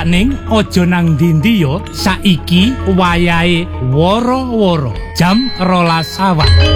Sakning aja nang ndi-ndi yo, saiki wayahe woro-woro jam 12 awan.